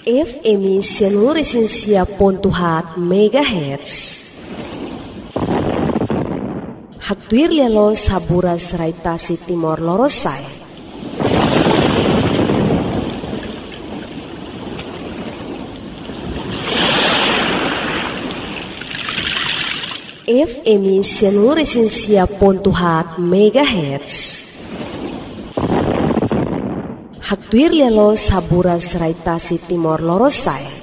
FM 106.4 MHz. Hatuir lelo saburas raitasi Timor Lorosai. FM 106.4 MHz. Hatuir lelo saburas raitasi Timor Lorosai.